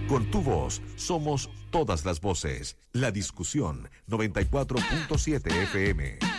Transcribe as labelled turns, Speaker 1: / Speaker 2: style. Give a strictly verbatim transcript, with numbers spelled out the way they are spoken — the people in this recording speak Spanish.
Speaker 1: Con tu voz somos todas las voces. La Discusión noventa y cuatro punto siete F M.